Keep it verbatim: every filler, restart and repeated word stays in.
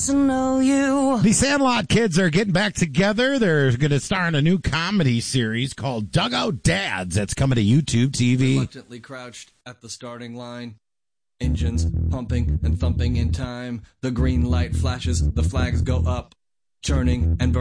to know you. The Sandlot kids are getting back together. They're going to star in a new comedy series called Dugout Dads. That's coming to YouTube T V. Reluctantly crouched at the starting line. Engines pumping and thumping in time. The green light flashes, the flags go up, churning and burning.